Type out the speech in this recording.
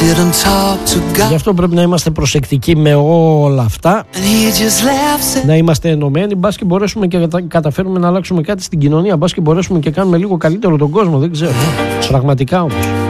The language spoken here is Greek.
Γι' αυτό πρέπει να είμαστε προσεκτικοί με όλα αυτά, να είμαστε ενωμένοι, μπας και μπορέσουμε και καταφέρουμε να αλλάξουμε κάτι στην κοινωνία, μπας και μπορέσουμε και κάνουμε λίγο καλύτερο τον κόσμο, δεν ξέρω, πραγματικά όμως.